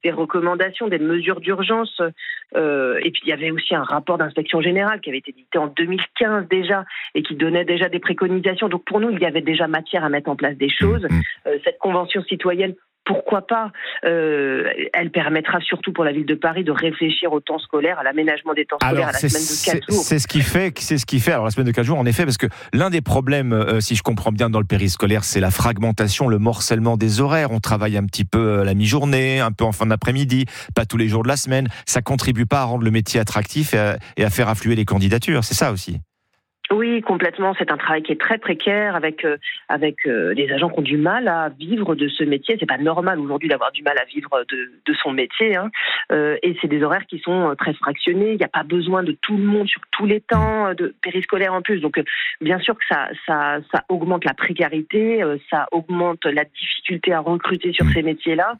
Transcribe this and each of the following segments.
des recommandations, des mesures d'urgence. Et puis il y avait aussi un rapport d'inspection générale qui avait été édité en 2015 déjà et qui donnait déjà des préconisations. Donc pour nous, il y avait déjà matière à mettre en place des choses. Cette convention citoyenne, pourquoi pas, elle permettra surtout pour la ville de Paris de réfléchir au temps scolaire, à l'aménagement des temps scolaires, à la semaine de 4 jours. C'est ce qui fait, alors la semaine de 4 jours, en effet, parce que l'un des problèmes, si je comprends bien dans le périscolaire, c'est la fragmentation, le morcellement des horaires. On travaille un petit peu la mi-journée, un peu en fin d'après-midi, pas tous les jours de la semaine. Ça contribue pas à rendre le métier attractif et à faire affluer les candidatures, c'est ça aussi. Oui, complètement. C'est un travail qui est très précaire avec des agents qui ont du mal à vivre de ce métier. C'est pas normal aujourd'hui d'avoir du mal à vivre de son métier. Et c'est des horaires qui sont très fractionnés. Il n'y a pas besoin de tout le monde sur tous les temps de périscolaire en plus. Donc, bien sûr que ça augmente la précarité, ça augmente la difficulté à recruter sur ces métiers-là.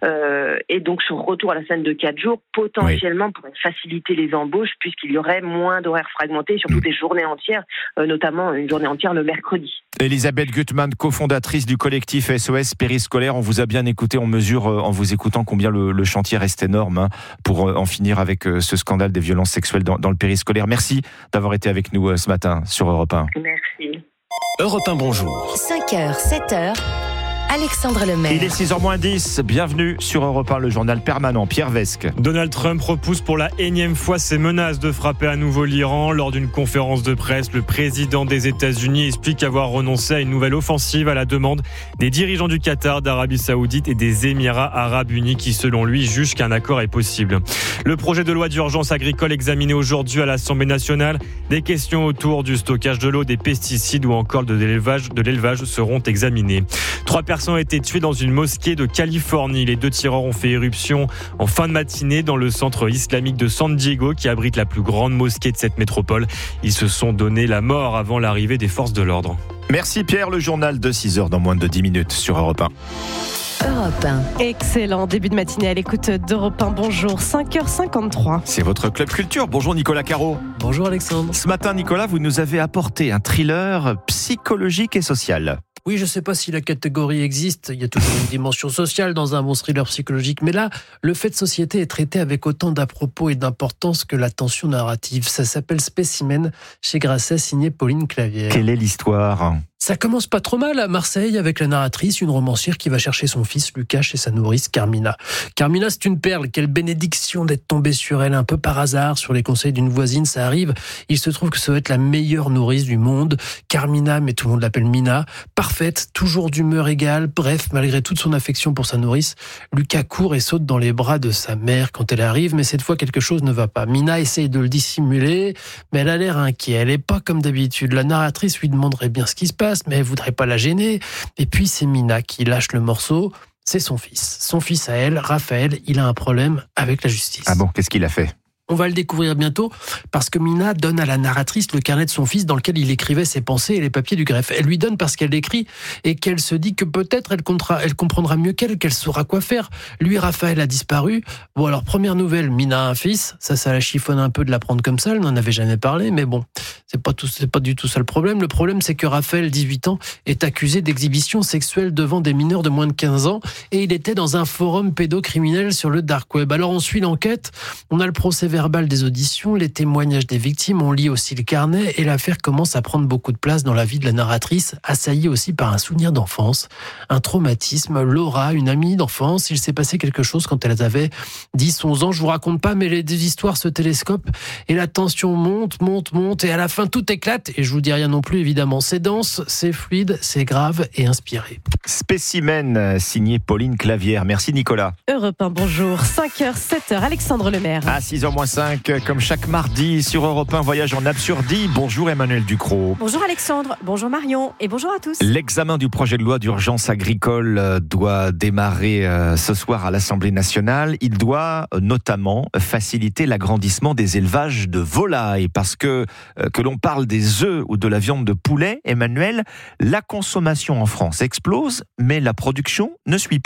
Et donc, ce retour à la semaine de 4 jours, potentiellement, pourrait faciliter les embauches puisqu'il y aurait moins d'horaires fragmentés, surtout des journées entières. Notamment une journée entière le mercredi. Elisabeth Gutmann, cofondatrice du collectif SOS Périscolaire. On vous a bien écouté, on mesure en vous écoutant combien le chantier reste énorme pour en finir avec ce scandale des violences sexuelles dans le périscolaire. Merci d'avoir été avec nous ce matin sur Europe 1. Merci. Europe 1, bonjour. 5h, 7h. Alexandre Lemaire. Il est 6h moins 10, bienvenue sur Europe 1, le journal permanent. Pierre Vesque. Donald Trump repousse pour la énième fois ses menaces de frapper à nouveau l'Iran. Lors d'une conférence de presse, le président des États-Unis explique avoir renoncé à une nouvelle offensive à la demande des dirigeants du Qatar, d'Arabie Saoudite et des Émirats Arabes Unis qui, selon lui, jugent qu'un accord est possible. Le projet de loi d'urgence agricole examiné aujourd'hui à l'Assemblée nationale, des questions autour du stockage de l'eau, des pesticides ou encore de l'élevage seront examinées. 3 personnes ont été tuées dans une mosquée de Californie. Les 2 tireurs ont fait éruption en fin de matinée dans le centre islamique de San Diego qui abrite la plus grande mosquée de cette métropole. Ils se sont donné la mort avant l'arrivée des forces de l'ordre. Merci Pierre, le journal de 6h dans moins de 10 minutes sur Europe 1. Europe 1. Excellent début de matinée à l'écoute d'Europe 1. Bonjour, 5h53. C'est votre Club Culture. Bonjour Nicolas Caro. Bonjour Alexandre. Ce matin Nicolas, vous nous avez apporté un thriller psychologique et social. Oui, je ne sais pas si la catégorie existe, il y a toujours une dimension sociale dans un bon thriller psychologique, mais là, le fait de société est traité avec autant d'à-propos et d'importance que la tension narrative. Ça s'appelle Spécimen, chez Grasset, signé Pauline Clavière. Quelle est l'histoire ? Ça commence pas trop mal à Marseille avec la narratrice, une romancière qui va chercher son fils Lucas chez sa nourrice Carmina. Carmina, c'est une perle. Quelle bénédiction d'être tombée sur elle un peu par hasard, sur les conseils d'une voisine, ça arrive. Il se trouve que ça va être la meilleure nourrice du monde. Carmina, mais tout le monde l'appelle Mina. Parfaite, toujours d'humeur égale. Bref, malgré toute son affection pour sa nourrice, Lucas court et saute dans les bras de sa mère quand elle arrive, mais cette fois quelque chose ne va pas. Mina essaye de le dissimuler, mais elle a l'air inquiète. Elle est pas comme d'habitude. La narratrice lui demanderait bien ce qui se passe, mais elle voudrait pas la gêner. Et puis c'est Mina qui lâche le morceau. C'est son fils. Son fils à elle, Raphaël, il a un problème avec la justice. Ah bon, qu'est-ce qu'il a fait ? On va le découvrir bientôt parce que Mina donne à la narratrice le carnet de son fils dans lequel il écrivait ses pensées et les papiers du greffe. Elle lui donne parce qu'elle l'écrit et qu'elle se dit que peut-être elle comprendra mieux qu'elle saura quoi faire. Lui, Raphaël a disparu. Bon, alors, première nouvelle, Mina a un fils. Ça la chiffonne un peu de l'apprendre comme ça. Elle n'en avait jamais parlé, mais bon, c'est pas du tout ça le problème. Le problème, c'est que Raphaël, 18 ans, est accusé d'exhibition sexuelle devant des mineurs de moins de 15 ans et il était dans un forum pédocriminel sur le dark web. Alors, on suit l'enquête. On a le procès verbal des auditions, les témoignages des victimes, on lit aussi le carnet et l'affaire commence à prendre beaucoup de place dans la vie de la narratrice, assaillie aussi par un souvenir d'enfance, un traumatisme. Laura, une amie d'enfance, il s'est passé quelque chose quand elle avait 10-11 ans. Je vous raconte pas, mais les histoires se télescopent et la tension monte et à la fin tout éclate et je vous dis rien non plus évidemment. C'est dense, c'est fluide, c'est grave et inspiré. Spécimen, signé Pauline Clavière. Merci Nicolas. Europe 1, bonjour, 5h, 7h, Alexandre Lemaire. À 6h-5, comme chaque mardi sur Europe 1, voyage en absurdie. Bonjour Emmanuel Ducrot. Bonjour Alexandre, bonjour Marion et bonjour à tous. L'examen du projet de loi d'urgence agricole doit démarrer ce soir à l'Assemblée nationale. Il doit notamment faciliter l'agrandissement des élevages de volailles parce que l'on parle des œufs ou de la viande de poulet, Emmanuel, la consommation en France explose, mais la production ne suit pas.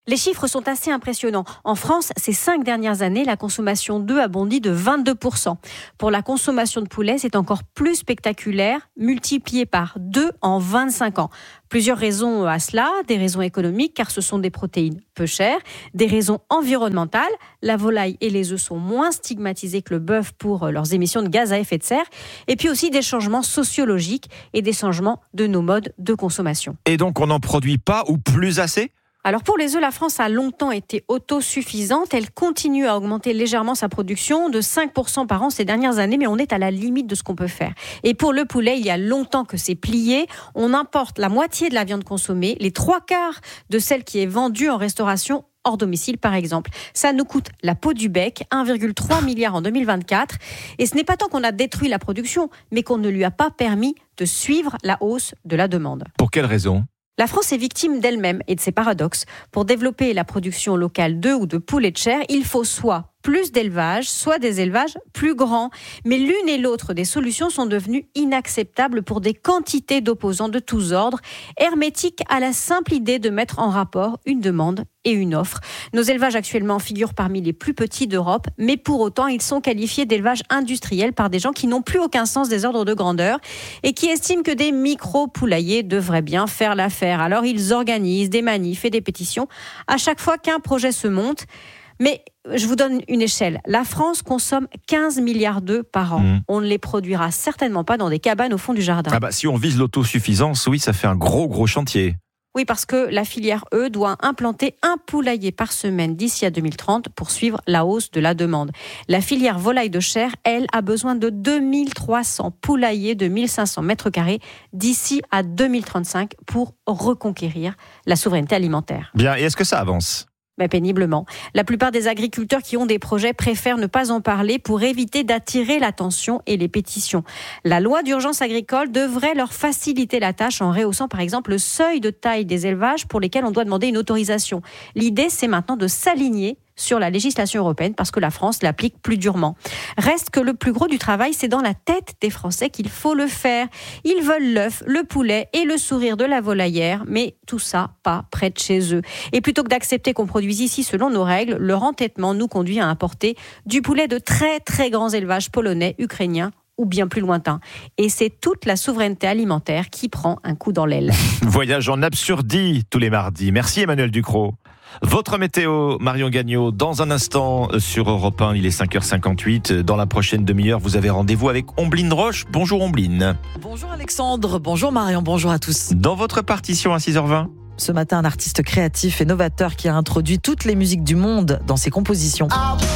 Les chiffres sont assez impressionnants. En France, ces 5 dernières années, la consommation d'œufs a bondi de 22%. Pour la consommation de poulet, c'est encore plus spectaculaire, multiplié par 2 en 25 ans. Plusieurs raisons à cela, des raisons économiques, car ce sont des protéines peu chères, des raisons environnementales, la volaille et les œufs sont moins stigmatisés que le bœuf pour leurs émissions de gaz à effet de serre, et puis aussi des changements sociologiques et des changements de nos modes de consommation. Et donc on n'en produit pas ou plus assez ? Alors pour les œufs, la France a longtemps été autosuffisante. Elle continue à augmenter légèrement sa production de 5% par an ces dernières années, mais on est à la limite de ce qu'on peut faire. Et pour le poulet, il y a longtemps que c'est plié. On importe la moitié de la viande consommée, les 3/4 de celle qui est vendue en restauration hors domicile par exemple. Ça nous coûte la peau du bec, 1,3 milliard en 2024. Et ce n'est pas tant qu'on a détruit la production, mais qu'on ne lui a pas permis de suivre la hausse de la demande. Pour quelle raison ? La France est victime d'elle-même et de ses paradoxes. Pour développer la production locale d'œufs ou de poulets de chair, il faut soit plus d'élevage, soit des élevages plus grands. Mais l'une et l'autre des solutions sont devenues inacceptables pour des quantités d'opposants de tous ordres, hermétiques à la simple idée de mettre en rapport une demande et une offre. Nos élevages actuellement figurent parmi les plus petits d'Europe, mais pour autant, ils sont qualifiés d'élevage industriel par des gens qui n'ont plus aucun sens des ordres de grandeur et qui estiment que des micro-poulaillers devraient bien faire l'affaire. Alors ils organisent des manifs et des pétitions à chaque fois qu'un projet se monte. Mais je vous donne une échelle. La France consomme 15 milliards d'œufs par an. On ne les produira certainement pas dans des cabanes au fond du jardin. Si on vise l'autosuffisance, oui, ça fait un gros chantier. Oui, parce que la filière œufs doit implanter un poulailler par semaine d'ici à 2030 pour suivre la hausse de la demande. La filière volaille de chair, elle, a besoin de 2300 poulaillers de 1500 mètres carrés d'ici à 2035 pour reconquérir la souveraineté alimentaire. Bien, et est-ce que ça avance ? Péniblement. La plupart des agriculteurs qui ont des projets préfèrent ne pas en parler pour éviter d'attirer l'attention et les pétitions. La loi d'urgence agricole devrait leur faciliter la tâche en rehaussant par exemple le seuil de taille des élevages pour lesquels on doit demander une autorisation. L'idée, c'est maintenant de s'aligner sur la législation européenne parce que la France l'applique plus durement. Reste que le plus gros du travail, c'est dans la tête des Français qu'il faut le faire. Ils veulent l'œuf, le poulet et le sourire de la volaillère, mais tout ça pas près de chez eux. Et plutôt que d'accepter qu'on produise ici selon nos règles, leur entêtement nous conduit à importer du poulet de très très grands élevages polonais, ukrainiens ou bien plus lointains. Et c'est toute la souveraineté alimentaire qui prend un coup dans l'aile. Voyage en absurdie tous les mardis. Merci Emmanuel Ducrot. Votre météo, Marion Gagnon, dans un instant sur Europe 1, il est 5h58. Dans la prochaine demi-heure, vous avez rendez-vous avec Ombline Roche. Bonjour Ombline. Bonjour Alexandre, bonjour Marion, bonjour à tous. Dans votre partition à 6h20 ? Ce matin, un artiste créatif et novateur qui a introduit toutes les musiques du monde dans ses compositions.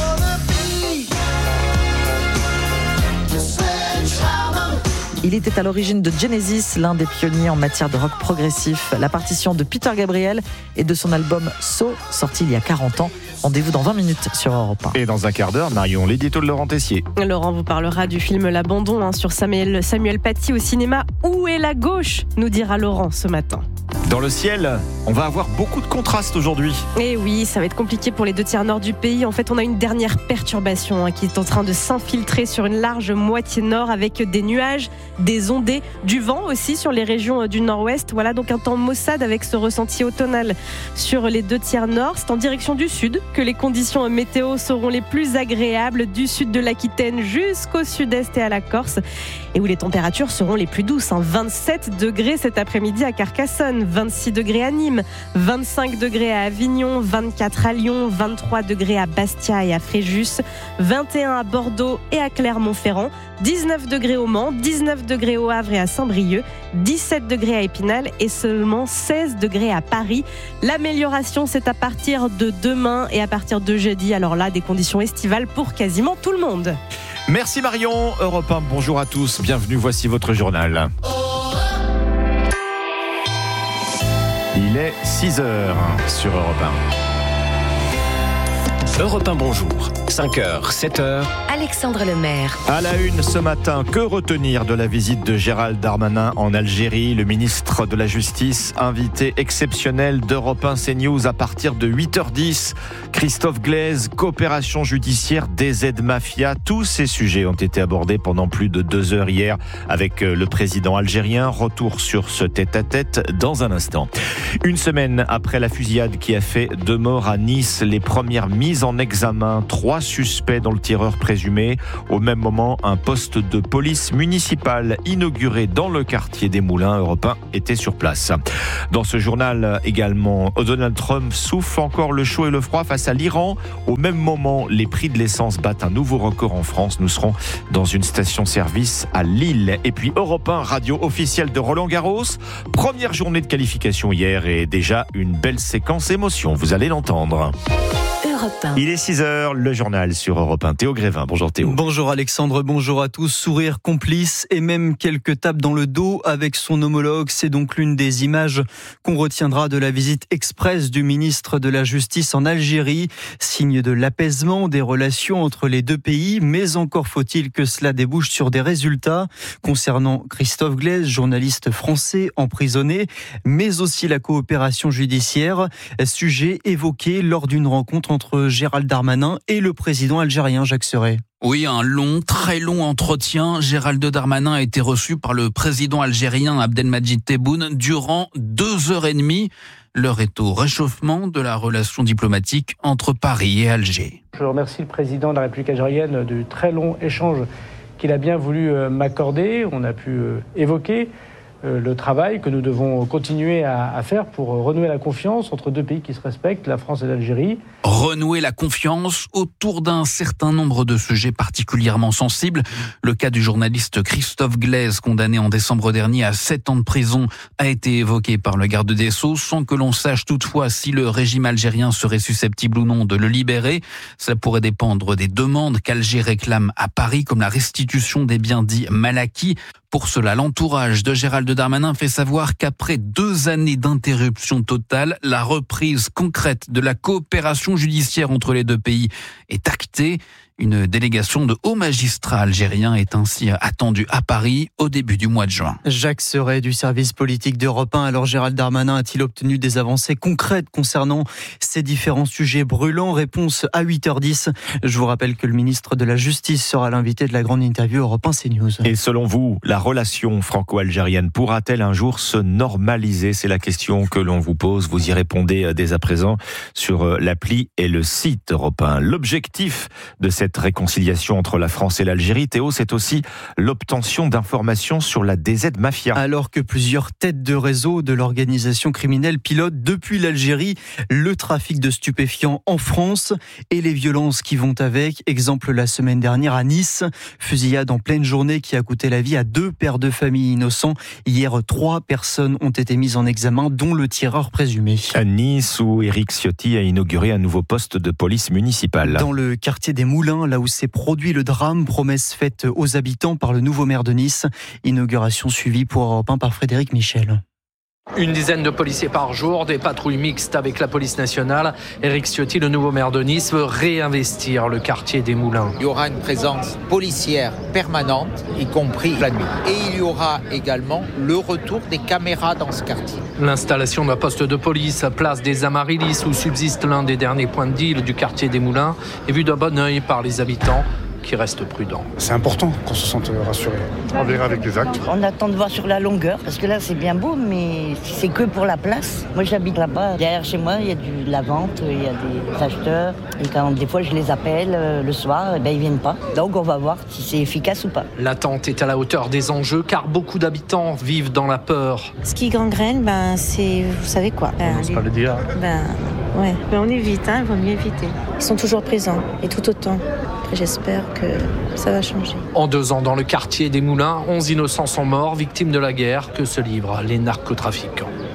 Il était à l'origine de Genesis, l'un des pionniers en matière de rock progressif. La partition de Peter Gabriel et de son album So, sorti il y a 40 ans. Rendez-vous dans 20 minutes sur Europe 1. Et dans un quart d'heure, Marion, l'édito de Laurent Tessier. Laurent vous parlera du film L'Abandon sur Samuel Paty au cinéma. Où est la gauche, nous dira Laurent ce matin. Dans le ciel, on va avoir beaucoup de contrastes aujourd'hui. Et oui, ça va être compliqué pour les 2 tiers nord du pays. En fait, on a une dernière perturbation qui est en train de s'infiltrer sur une large moitié nord avec des nuages, des ondées, du vent aussi sur les régions du nord-ouest. Voilà donc un temps maussade avec ce ressenti automnal sur les 2 tiers nord. C'est en direction du sud que les conditions météo seront les plus agréables, du sud de l'Aquitaine jusqu'au sud-est et à la Corse, et où les températures seront les plus douces. 27 degrés cet après-midi à Carcassonne, 26 degrés à Nîmes, 25 degrés à Avignon, 24 à Lyon, 23 degrés à Bastia et à Fréjus, 21 à Bordeaux et à Clermont-Ferrand, 19 degrés au Mans, 19 degrés au Havre et à Saint-Brieuc, 17 degrés à Épinal et seulement 16 degrés à Paris. L'amélioration, c'est à partir de demain et à partir de jeudi. Alors là, des conditions estivales pour quasiment tout le monde. Merci Marion. Europe 1, bonjour à tous. Bienvenue, voici votre journal. Il est 6h sur Europe 1. Europe 1 Bonjour. 5h, 7h. Alexandre Lemaire. À la une ce matin, que retenir de la visite de Gérald Darmanin en Algérie? Le ministre de la Justice, invité exceptionnel d'Europe 1 CNews à partir de 8h10. Christophe Glaise, coopération judiciaire des aides mafia. Tous ces sujets ont été abordés pendant plus de 2 heures hier avec le président algérien. Retour sur ce tête-à-tête dans un instant. Une semaine après la fusillade qui a fait 2 morts à Nice, les premières mises en examen, 3 suspects dans le tireur présumé. Au même moment, un poste de police municipale inauguré dans le quartier des Moulins. Europe 1 était sur place. Dans ce journal également, Donald Trump souffle encore le chaud et le froid face à l'Iran. Au même moment, les prix de l'essence battent un nouveau record en France. Nous serons dans une station-service à Lille. Et puis Europe 1, radio officielle de Roland Garros. Première journée de qualification hier et déjà une belle séquence émotion. Vous allez l'entendre. Il est 6h, le journal sur Europe 1. Théo Grévin, bonjour Théo. Bonjour Alexandre, bonjour à tous. Sourire complice et même quelques tapes dans le dos avec son homologue. C'est donc l'une des images qu'on retiendra de la visite express du ministre de la Justice en Algérie. Signe de l'apaisement des relations entre les deux pays, mais encore faut-il que cela débouche sur des résultats. Concernant Christophe Glaise, journaliste français emprisonné, mais aussi la coopération judiciaire, sujet évoqué lors d'une rencontre entre Gérald Darmanin et le président algérien Jacques Serret. Oui, un long, très long entretien. Gérald Darmanin a été reçu par le président algérien Abdelmadjid Tebboune durant 2h30. L'heure est au réchauffement de la relation diplomatique entre Paris et Alger. Je remercie le président de la République algérienne du très long échange qu'il a bien voulu m'accorder. On a pu évoquer le travail que nous devons continuer à faire pour renouer la confiance entre deux pays qui se respectent, la France et l'Algérie. Renouer la confiance autour d'un certain nombre de sujets particulièrement sensibles. Le cas du journaliste Christophe Glaise, condamné en décembre dernier à 7 ans de prison, a été évoqué par le garde des Sceaux, sans que l'on sache toutefois si le régime algérien serait susceptible ou non de le libérer. Cela pourrait dépendre des demandes qu'Alger réclame à Paris, comme la restitution des biens dits mal acquis. Pour cela, l'entourage de Gérald Darmanin fait savoir qu'après 2 années d'interruption totale, la reprise concrète de la coopération judiciaire entre les deux pays est actée. Une délégation de hauts magistrats algériens est ainsi attendue à Paris au début du mois de juin. Jacques Serret du service politique d'Europe 1. Alors Gérald Darmanin a-t-il obtenu des avancées concrètes concernant ces différents sujets brûlants? Réponse à 8h10. Je vous rappelle que le ministre de la Justice sera l'invité de la grande interview Europe 1 CNews. Et selon vous, la relation franco-algérienne pourra-t-elle un jour se normaliser? C'est la question que l'on vous pose. Vous y répondez dès à présent sur l'appli et le site Europe 1. L'objectif de cette réconciliation entre la France et l'Algérie, Théo, c'est aussi l'obtention d'informations sur la DZ Mafia. Alors que plusieurs têtes de réseau de l'organisation criminelle pilotent depuis l'Algérie le trafic de stupéfiants en France et les violences qui vont avec. Exemple la semaine dernière à Nice, fusillade en pleine journée qui a coûté la vie à 2 pères de famille innocents. Hier, 3 personnes ont été mises en examen, dont le tireur présumé. À Nice, où Éric Ciotti a inauguré un nouveau poste de police municipale. Dans le quartier des Moulins, là où s'est produit le drame, promesse faite aux habitants par le nouveau maire de Nice. Inauguration suivie pour Europe 1 par Frédéric Michel. Une dizaine de policiers par jour, des patrouilles mixtes avec la police nationale. Éric Ciotti, le nouveau maire de Nice, veut réinvestir le quartier des Moulins. Il y aura une présence policière permanente, y compris la nuit. Et il y aura également le retour des caméras dans ce quartier. L'installation d'un poste de police à place des Amaryllis, où subsiste l'un des derniers points de deal du quartier des Moulins, est vu d'un bon œil par les habitants qui restent prudents. C'est important qu'on se sente rassuré. On verra avec les actes. On attend de voir sur la longueur, parce que là c'est bien beau, mais si c'est que pour la place. Moi j'habite là-bas, derrière chez moi il y a de la vente, il y a des acheteurs. Et quand des fois je les appelle le soir, ils viennent pas. Donc on va voir si c'est efficace ou pas. L'attente est à la hauteur des enjeux, car beaucoup d'habitants vivent dans la peur. Ce qui gangrène, c'est, vous savez quoi. C'est pas le dire. Ouais, mais on évite, il vaut mieux éviter. Ils sont toujours présents, et tout autant. Après, j'espère que ça va changer. En 2 ans, dans le quartier des Moulins, 11 innocents sont morts, victimes de la guerre que se livrent les narcotrafiquants.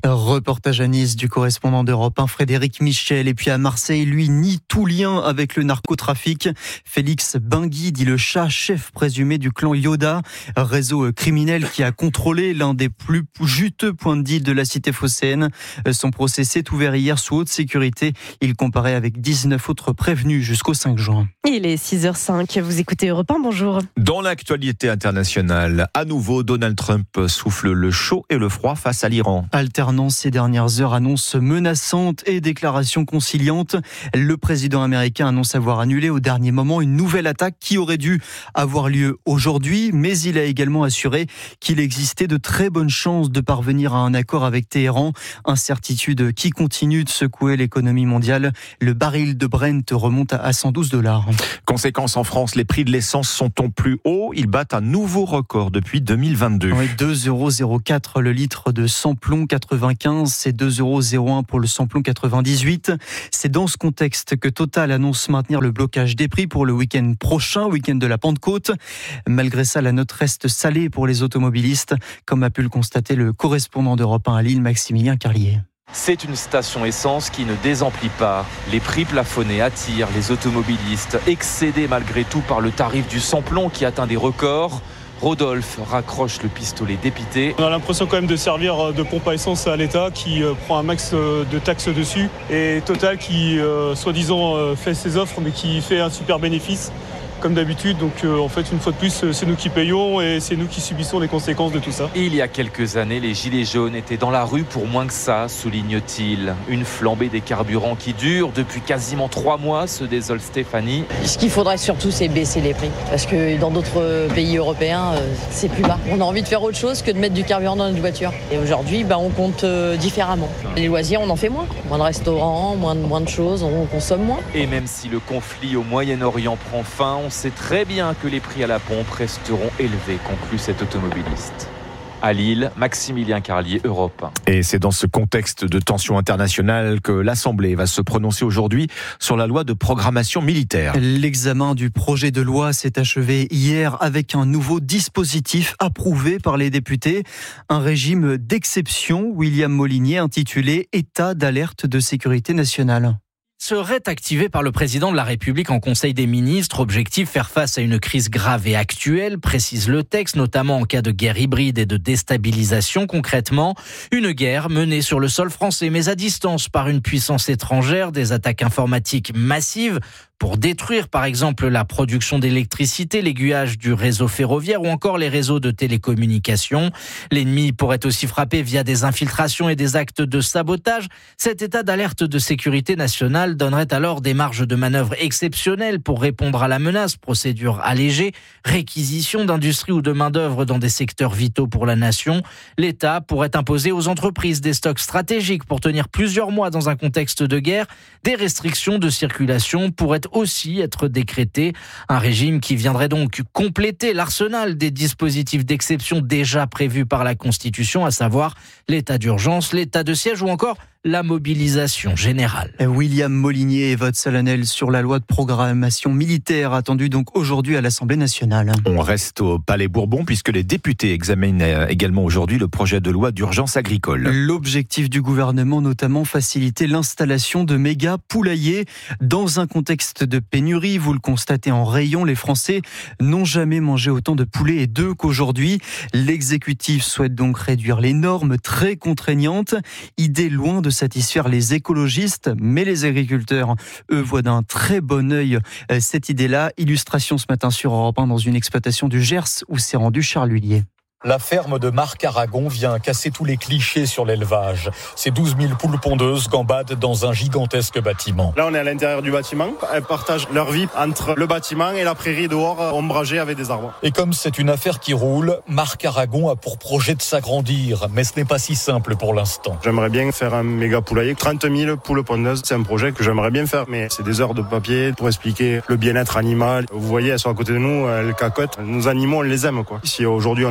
Reportage à Nice du correspondant d'Europe 1, Frédéric Michel. Et puis à Marseille, lui, nie tout lien avec le narcotrafic. Félix Bingui, dit le chat, chef présumé du clan Yoda, réseau criminel qui a contrôlé l'un des plus juteux points de deal de la cité phocéenne. Son procès s'est ouvert hier sous haute sécurité. Il comparait avec 19 autres prévenus jusqu'au 5 juin. Il est 6h05, vous écoutez Europe 1, bonjour. Dans l'actualité internationale, à nouveau, Donald Trump souffle le chaud et le froid face à l'Iran. Alternance ces dernières heures, annonces menaçantes et déclarations conciliantes. Le président américain annonce avoir annulé au dernier moment une nouvelle attaque qui aurait dû avoir lieu aujourd'hui, mais il a également assuré qu'il existait de très bonnes chances de parvenir à un accord avec Téhéran. Incertitude qui continue de secouer l'économie mondiale. Le baril de Brent remonte à $112. Conséquence en France, les prix de l'essence sont au plus haut. Ils battent un nouveau record depuis 2022. Oui, 2,04 € le litre de sans-plomb 95, c'est 2,01 € pour le sans-plomb 98. C'est dans ce contexte que Total annonce maintenir le blocage des prix pour le week-end prochain, week-end de la Pentecôte. Malgré ça, la note reste salée pour les automobilistes, comme a pu le constater le correspondant d'Europe 1 à Lille, Maximilien Carlier. C'est une station essence qui ne désemplit pas. Les prix plafonnés attirent les automobilistes, excédés malgré tout par le tarif du sans-plomb qui atteint des records. Rodolphe raccroche le pistolet dépité. On a l'impression quand même de servir de pompe à essence à l'État qui prend un max de taxes dessus et Total qui soi-disant fait ses offres mais qui fait un super bénéfice comme d'habitude. Donc en fait une fois de plus c'est nous qui payons et c'est nous qui subissons les conséquences de tout ça. Il y a quelques années, les gilets jaunes étaient dans la rue pour moins que ça, souligne-t-il. Une flambée des carburants qui dure depuis quasiment 3 mois, se désole Stéphanie. Ce qu'il faudrait surtout, c'est baisser les prix. Parce que dans d'autres pays européens, c'est plus bas. On a envie de faire autre chose que de mettre du carburant dans notre voiture. Et aujourd'hui, on compte différemment. Les loisirs, on en fait moins. Moins de restaurants, moins de choses, on consomme moins. Et même si le conflit au Moyen-Orient prend fin, on sait très bien que les prix à la pompe resteront élevés, conclut cet automobiliste. À Lille, Maximilien Carlier, Europe 1. Et c'est dans ce contexte de tension internationale que l'Assemblée va se prononcer aujourd'hui sur la loi de programmation militaire. L'examen du projet de loi s'est achevé hier avec un nouveau dispositif approuvé par les députés. Un régime d'exception, William Molinier, intitulé « État d'alerte de sécurité nationale ». Serait activé par le président de la République en Conseil des ministres. Objectif, faire face à une crise grave et actuelle, précise le texte, notamment en cas de guerre hybride et de déstabilisation. Concrètement, une guerre menée sur le sol français, mais à distance par une puissance étrangère, des attaques informatiques massives pour détruire par exemple la production d'électricité, l'aiguillage du réseau ferroviaire ou encore les réseaux de télécommunications. L'ennemi pourrait aussi frapper via des infiltrations et des actes de sabotage. Cet état d'alerte de sécurité nationale donnerait alors des marges de manœuvre exceptionnelles pour répondre à la menace, procédure allégée, réquisition d'industrie ou de main-d'œuvre dans des secteurs vitaux pour la nation. L'État pourrait imposer aux entreprises des stocks stratégiques pour tenir plusieurs mois dans un contexte de guerre. Des restrictions de circulation pourraient aussi être décrétées. Un régime qui viendrait donc compléter l'arsenal des dispositifs d'exception déjà prévus par la Constitution, à savoir l'état d'urgence, l'état de siège ou encore la mobilisation générale. William Molinier et vote solennel sur la loi de programmation militaire attendue donc aujourd'hui à l'Assemblée nationale. On reste au Palais Bourbon puisque les députés examinent également aujourd'hui le projet de loi d'urgence agricole. L'objectif du gouvernement, notamment faciliter l'installation de méga poulaillers dans un contexte de pénurie. Vous le constatez en rayon, les Français n'ont jamais mangé autant de poulets et d'œufs qu'aujourd'hui. L'exécutif souhaite donc réduire les normes très contraignantes. Idée loin de satisfaire les écologistes, mais les agriculteurs, eux, voient d'un très bon œil cette idée-là. Illustration ce matin sur Europe 1 dans une exploitation du Gers où s'est rendu Charles Lullier. La ferme de Marc Aragon vient casser tous les clichés sur l'élevage. Ces 12 000 poules pondeuses gambadent dans un gigantesque bâtiment. Là, on est à l'intérieur du bâtiment. Elles partagent leur vie entre le bâtiment et la prairie dehors, ombragée avec des arbres. Et comme c'est une affaire qui roule, Marc Aragon a pour projet de s'agrandir. Mais ce n'est pas si simple pour l'instant. J'aimerais bien faire un méga poulailler. 30 000 poules pondeuses, c'est un projet que j'aimerais bien faire. Mais c'est des heures de papier pour expliquer le bien-être animal. Vous voyez, elles sont à côté de nous, elles cacotent. Nos animaux, on les aime, quoi. Si aujourd'hui on a des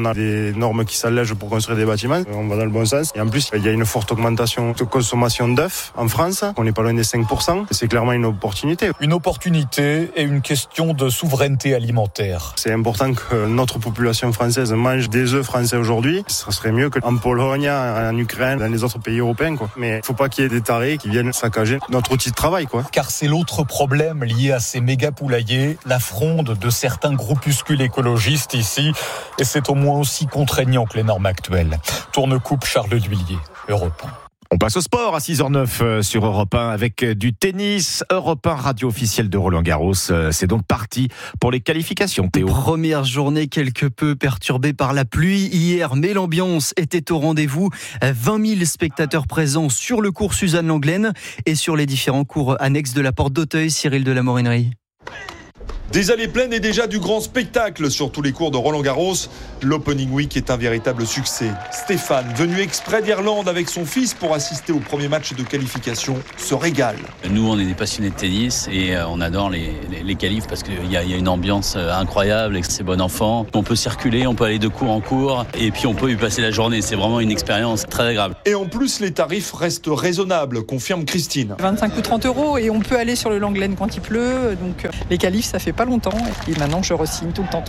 des normes qui s'allègent pour construire des bâtiments. On va dans le bon sens. Et en plus, il y a une forte augmentation de consommation d'œufs en France. On n'est pas loin des 5%. C'est clairement une opportunité. Une opportunité et une question de souveraineté alimentaire. C'est important que notre population française mange des œufs français aujourd'hui. Ça serait mieux qu'en Pologne, en Ukraine, dans les autres pays européens, quoi. Mais il ne faut pas qu'il y ait des tarés qui viennent saccager notre outil de travail, quoi. Car c'est l'autre problème lié à ces méga poulaillers, la fronde de certains groupuscules écologistes ici. Et c'est au moins aussi contraignant que les normes actuelles. Tourne-coupe Charles Duillier, Europe 1. On passe au sport à 6h09 sur Europe 1 avec du tennis. Europe 1, radio officielle de Roland-Garros. C'est donc parti pour les qualifications, Théo. Première journée quelque peu perturbée par la pluie hier, mais l'ambiance était au rendez-vous. 20 000 spectateurs présents sur le cours Suzanne Lenglen et sur les différents cours annexes de la Porte d'Auteuil, Cyril de la Morinerie. Des allées pleines et déjà du grand spectacle sur tous les cours de Roland-Garros. L'Opening Week est un véritable succès. Stéphane, venu exprès d'Irlande avec son fils pour assister au premier match de qualification, se régale. Nous, on est des passionnés de tennis et on adore les qualifs parce qu'il y a une ambiance incroyable et que c'est bon enfant. On peut circuler, on peut aller de cours en cours et puis on peut y passer la journée. C'est vraiment une expérience très agréable. Et en plus, les tarifs restent raisonnables, confirme Christine. 25 ou 30 € et on peut aller sur le Lenglen quand il pleut. Donc les qualifs, ça fait pas longtemps et maintenant je re-signe tout le temps.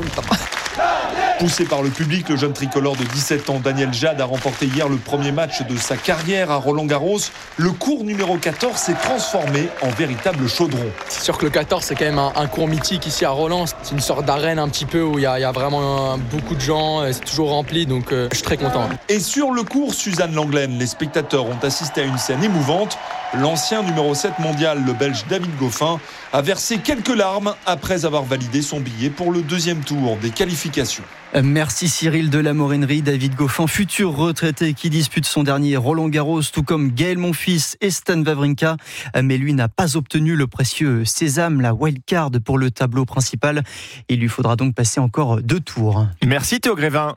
Poussé par le public, le jeune tricolore de 17 ans, Daniel Jade, a remporté hier le premier match de sa carrière à Roland-Garros. Le cours numéro 14 s'est transformé en véritable chaudron. C'est sûr que le 14, c'est quand même un cours mythique ici à Roland. C'est une sorte d'arène un petit peu où il y a vraiment beaucoup de gens. C'est toujours rempli, donc je suis très content. Et sur le cours Suzanne Lenglen, les spectateurs ont assisté à une scène émouvante. L'ancien numéro 7 mondial, le Belge David Goffin, a versé quelques larmes après avoir validé son billet pour le deuxième tour des qualifications. Merci Cyril de la Morinerie. David Goffin, futur retraité qui dispute son dernier Roland-Garros, tout comme Gaël Monfils et Stan Wawrinka. Mais lui n'a pas obtenu le précieux sésame, la wildcard pour le tableau principal. Il lui faudra donc passer encore 2 tours. Merci Théo Grévin.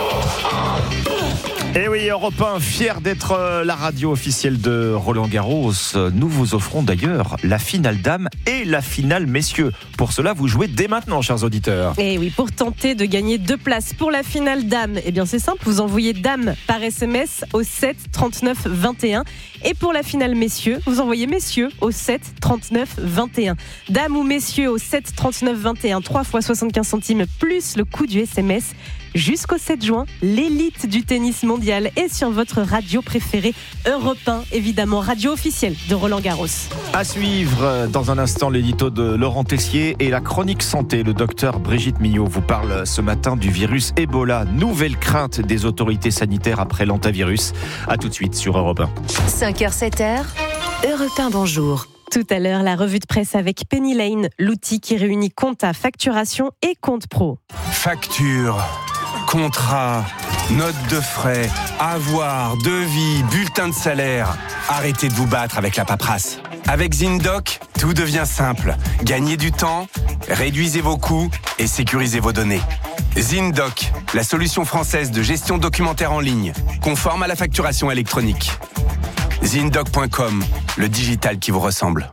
Et oui, Europe 1, fier d'être la radio officielle de Roland-Garros. Nous vous offrons d'ailleurs la finale dames et la finale messieurs. Pour cela, vous jouez dès maintenant, chers auditeurs. Et oui, pour tenter de gagner 2 places pour la finale dames, eh bien c'est simple, vous envoyez dame par SMS au 7 39 21. Et pour la finale messieurs, vous envoyez messieurs au 7 39 21. Dame ou messieurs au 7 39 21, 3 fois 75 centimes plus le coût du SMS. Jusqu'au 7 juin, l'élite du tennis mondial est sur votre radio préférée, Europe 1, évidemment, radio officielle de Roland-Garros. À suivre dans un instant l'édito de Laurent Tessier et la chronique santé. Le docteur Brigitte Millot vous parle ce matin du virus Ebola. Nouvelle crainte des autorités sanitaires après l'antavirus. A tout de suite sur Europe 1. 5h, 7h, Europe 1, bonjour. Tout à l'heure, la revue de presse avec Penny Lane, l'outil qui réunit compta, facturation et compte pro. Facture, contrat, note de frais, avoir, devis, bulletin de salaire. Arrêtez de vous battre avec la paperasse. Avec ZinDoc, tout devient simple. Gagnez du temps, réduisez vos coûts et sécurisez vos données. ZinDoc, la solution française de gestion documentaire en ligne, conforme à la facturation électronique. ZinDoc.com, le digital qui vous ressemble.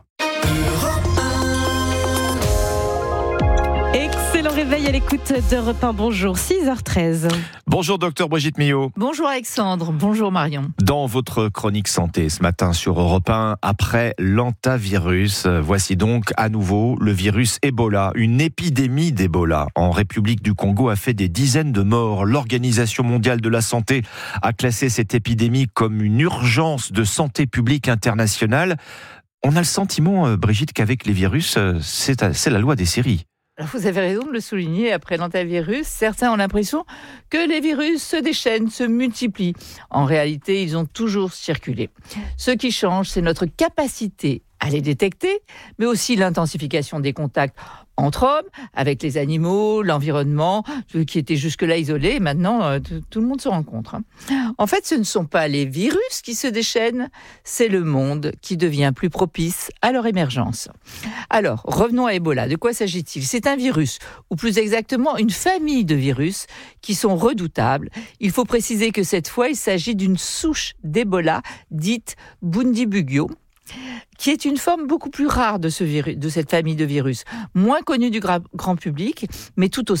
Excellent réveil à l'écoute d'Europe 1. Bonjour, 6h13. Bonjour docteur Brigitte Millot. Bonjour Alexandre, bonjour Marion. Dans votre chronique santé ce matin sur Europe 1, après l'antavirus, voici donc à nouveau le virus Ebola. Une épidémie d'Ebola en République du Congo a fait des dizaines de morts. L'Organisation mondiale de la santé a classé cette épidémie comme une urgence de santé publique internationale. On a le sentiment, Brigitte, qu'avec les virus, c'est la loi des séries. Alors vous avez raison de le souligner, après l'antavirus, certains ont l'impression que les virus se déchaînent, se multiplient. En réalité, ils ont toujours circulé. Ce qui change, c'est notre capacité à les détecter, mais aussi l'intensification des contacts entre hommes, avec les animaux, l'environnement, qui était jusque-là isolé, et maintenant tout le monde se rencontre. En fait, ce ne sont pas les virus qui se déchaînent, c'est le monde qui devient plus propice à leur émergence. Alors, revenons à Ebola. De quoi s'agit-il ? C'est un virus, ou plus exactement une famille de virus qui sont redoutables. Il faut préciser que cette fois, il s'agit d'une souche d'Ebola dite Bundibugyo, qui est une forme beaucoup plus rare de cette famille de virus, moins connue du grand public, mais tout aussi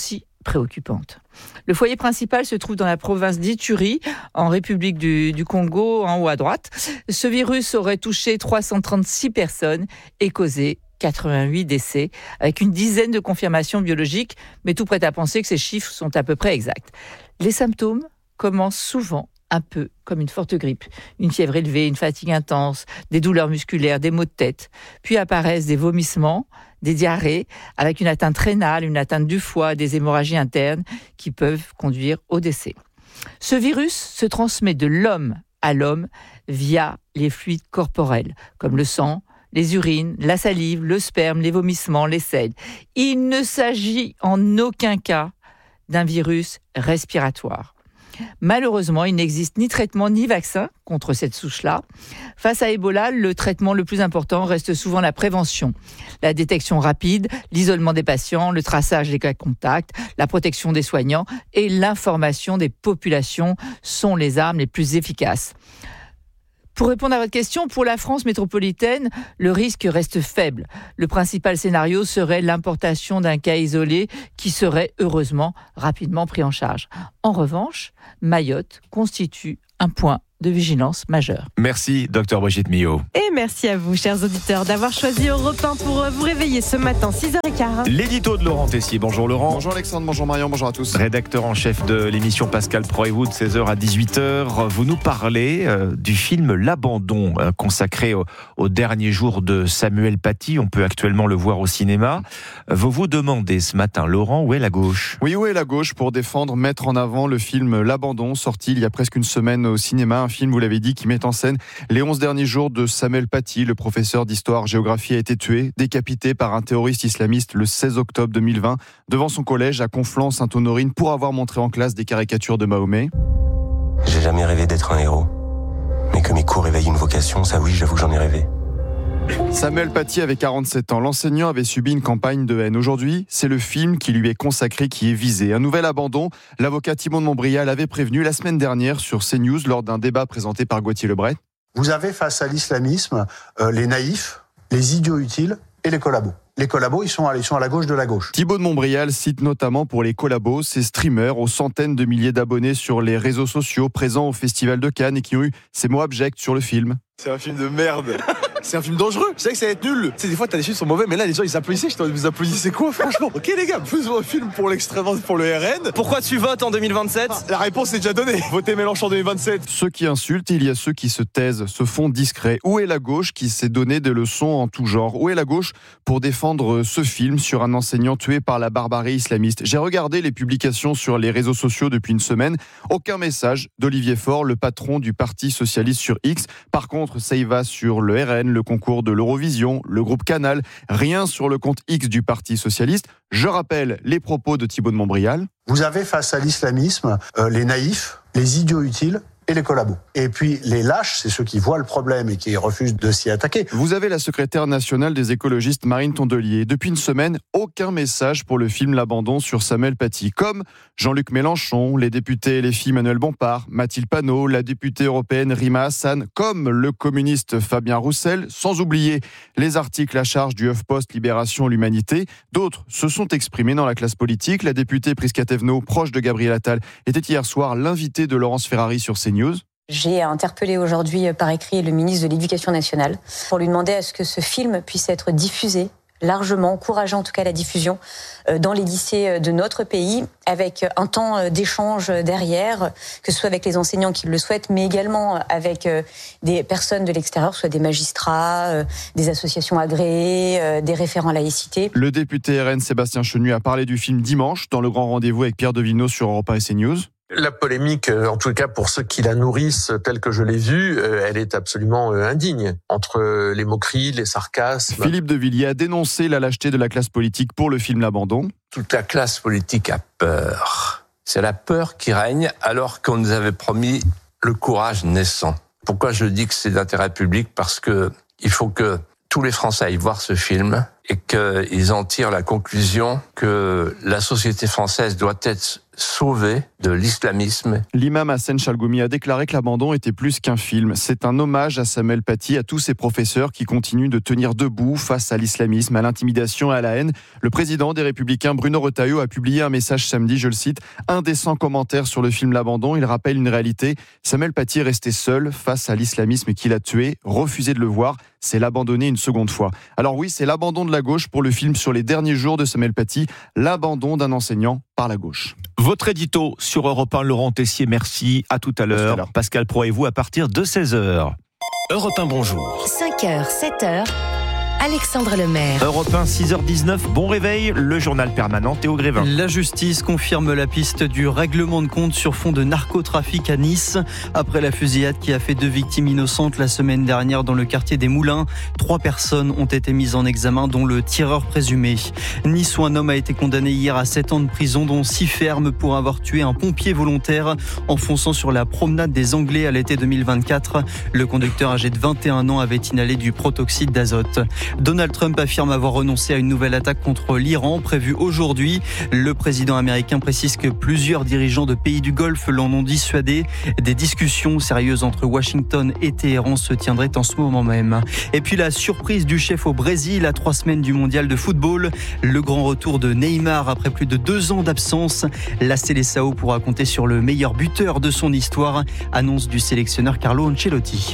préoccupante. Le foyer principal se trouve dans la province d'Ituri, en République du Congo, en haut à droite. Ce virus aurait touché 336 personnes et causé 88 décès, avec une dizaine de confirmations biologiques, mais tout prête à penser que ces chiffres sont à peu près exacts. Les symptômes commencent souvent un peu comme une forte grippe. Une fièvre élevée, une fatigue intense, des douleurs musculaires, des maux de tête. Puis apparaissent des vomissements, des diarrhées, avec une atteinte rénale, une atteinte du foie, des hémorragies internes qui peuvent conduire au décès. Ce virus se transmet de l'homme à l'homme via les fluides corporels, comme le sang, les urines, la salive, le sperme, les vomissements, les selles. Il ne s'agit en aucun cas d'un virus respiratoire. Malheureusement, il n'existe ni traitement ni vaccin contre cette souche-là. Face à Ebola, le traitement le plus important reste souvent la prévention. La détection rapide, l'isolement des patients, le traçage des cas contacts, la protection des soignants et l'information des populations sont les armes les plus efficaces. Pour répondre à votre question, pour la France métropolitaine, le risque reste faible. Le principal scénario serait l'importation d'un cas isolé qui serait heureusement rapidement pris en charge. En revanche, Mayotte constitue un point de vigilance majeure. Merci, Dr Brigitte Millot. Et merci à vous, chers auditeurs, d'avoir choisi Europe 1 pour vous réveiller ce matin, 6h15. L'édito de Laurent Tessier. Bonjour Laurent. Bonjour Alexandre, bonjour Marion, bonjour à tous. Rédacteur en chef de l'émission Pascal Proywood, 16h à 18h. Vous nous parlez du film L'Abandon, consacré au dernier jour de Samuel Paty. On peut actuellement le voir au cinéma. Vous vous demandez ce matin, Laurent, où est la gauche ? Oui, où est la gauche pour défendre, mettre en avant le film L'Abandon, sorti il y a presque une semaine au cinéma. Un film, vous l'avez dit, qui met en scène les 11 derniers jours de Samuel Paty. Le professeur d'histoire-géographie a été tué, décapité par un terroriste islamiste le 16 octobre 2020 devant son collège à Conflans-Sainte-Honorine pour avoir montré en classe des caricatures de Mahomet. J'ai jamais rêvé d'être un héros. Mais que mes cours éveillent une vocation, ça oui, j'avoue que j'en ai rêvé. Samuel Paty avait 47 ans. L'enseignant avait subi une campagne de haine. Aujourd'hui, c'est le film qui lui est consacré qui est visé. Un nouvel abandon. L'avocat Thibault de Montbrial avait prévenu la semaine dernière sur CNews lors d'un débat présenté par Gauthier Lebret. Vous avez face à l'islamisme les naïfs, les idiots utiles et les collabos. Les collabos, ils sont à la gauche de la gauche. Thibault de Montbrial cite notamment pour les collabos ces streamers aux centaines de milliers d'abonnés sur les réseaux sociaux présents au Festival de Cannes et qui ont eu ces mots abjects sur le film. C'est un film de merde. C'est un film dangereux. Je sais que ça va être nul. Tu sais, des fois, t'as des films qui sont mauvais, mais là, les gens, ils applaudissaient. Vous applaudissez quoi, franchement? Ok, les gars, faisons un film pour l'extrême, pour le RN. Pourquoi tu votes en 2027? La réponse est déjà donnée. Votez Mélenchon en 2027. Ceux qui insultent, il y a ceux qui se taisent, se font discrets. Où est la gauche qui s'est donné des leçons en tout genre? Où est la gauche pour défendre ce film sur un enseignant tué par la barbarie islamiste? J'ai regardé les publications sur les réseaux sociaux depuis une semaine. Aucun message d'Olivier Faure, le patron du Parti Socialiste sur X. Par contre, ça y va sur le RN, le concours de l'Eurovision, le groupe Canal. Rien sur le compte X du Parti Socialiste. Je rappelle les propos de Thibault de Montbrial. Vous avez face à l'islamisme les naïfs, les idiots utiles et les collabos. Et puis les lâches, c'est ceux qui voient le problème et qui refusent de s'y attaquer. Vous avez la secrétaire nationale des écologistes Marine Tondelier. Depuis une semaine, aucun message pour le film L'Abandon sur Samuel Paty. Comme Jean-Luc Mélenchon, les députés LFI Manuel Bompard, Mathilde Panot, la députée européenne Rima Hassan, comme le communiste Fabien Roussel, sans oublier les articles à charge du HuffPost Libération l'Humanité. D'autres se sont exprimés dans la classe politique. La députée Prisca Thévenot, proche de Gabriel Attal, était hier soir l'invitée de Laurence Ferrari sur CNews. J'ai interpellé aujourd'hui par écrit le ministre de l'Éducation nationale pour lui demander à ce que ce film puisse être diffusé largement, encourager en tout cas la diffusion dans les lycées de notre pays, avec un temps d'échange derrière, que ce soit avec les enseignants qui le souhaitent, mais également avec des personnes de l'extérieur, soit des magistrats, des associations agréées, des référents laïcité. Le député RN Sébastien Chenu a parlé du film dimanche dans le grand rendez-vous avec Pierre de Villeneuve sur Europe 1 et CNews. La polémique, en tout cas pour ceux qui la nourrissent, telle que je l'ai vue, elle est absolument indigne. Entre les moqueries, les sarcasmes. Philippe de Villiers a dénoncé la lâcheté de la classe politique pour le film L'Abandon. Toute la classe politique a peur. C'est la peur qui règne alors qu'on nous avait promis le courage naissant. Pourquoi je dis que c'est d'intérêt public? Parce que il faut que tous les Français aillent voir ce film et qu'ils en tirent la conclusion que la société française doit être sauver de l'islamisme. L'imam Hassan Chalgoumi a déclaré que l'abandon était plus qu'un film. C'est un hommage à Samuel Paty, à tous ces professeurs qui continuent de tenir debout face à l'islamisme, à l'intimidation et à la haine. Le président des Républicains, Bruno Retailleau, a publié un message samedi, je le cite, indécent commentaire sur le film L'Abandon. Il rappelle une réalité. Samuel Paty est resté seul face à l'islamisme qui l'a tué, refusé de le voir. C'est l'abandonner une seconde fois. Alors oui, c'est l'abandon de la gauche pour le film sur les derniers jours de Samuel Paty, l'abandon d'un enseignant par la gauche. Votre édito sur Europe 1, Laurent Tessier, merci. À tout à l'heure. Pascal Pro et vous à partir de 16h. Europe 1, bonjour. 5h, 7h. Alexandre Lemaire. Europe 1, 6h19, bon réveil, le journal permanent Théo Grévin. La justice confirme la piste du règlement de compte sur fond de narcotrafic à Nice. Après la fusillade qui a fait 2 victimes innocentes la semaine dernière dans le quartier des Moulins, 3 personnes ont été mises en examen, dont le tireur présumé. Nice, où un homme a été condamné hier à 7 ans de prison, dont 6 fermes pour avoir tué un pompier volontaire en fonçant sur la promenade des Anglais à l'été 2024. Le conducteur âgé de 21 ans avait inhalé du protoxyde d'azote. Donald Trump affirme avoir renoncé à une nouvelle attaque contre l'Iran prévue aujourd'hui. Le président américain précise que plusieurs dirigeants de pays du Golfe l'en ont dissuadé. Des discussions sérieuses entre Washington et Téhéran se tiendraient en ce moment même. Et puis la surprise du chef au Brésil à 3 semaines du mondial de football. Le grand retour de Neymar après plus de 2 ans d'absence. La Seleção pourra compter sur le meilleur buteur de son histoire. Annonce du sélectionneur Carlo Ancelotti.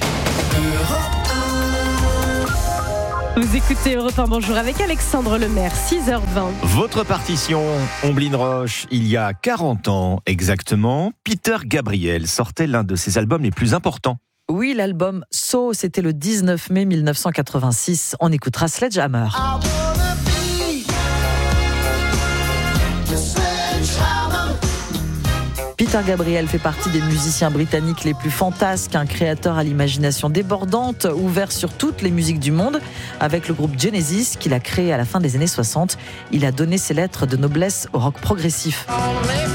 Vous écoutez Europe 1, bonjour avec Alexandre Lemaire, 6h20. Votre partition, Omblin Roche, il y a 40 ans exactement, Peter Gabriel sortait l'un de ses albums les plus importants. Oui, l'album So, c'était le 19 mai 1986. On écoutera Sledgehammer. Peter Gabriel fait partie des musiciens britanniques les plus fantasques, un créateur à l'imagination débordante, ouvert sur toutes les musiques du monde. Avec le groupe Genesis, qu'il a créé à la fin des années 60, il a donné ses lettres de noblesse au rock progressif.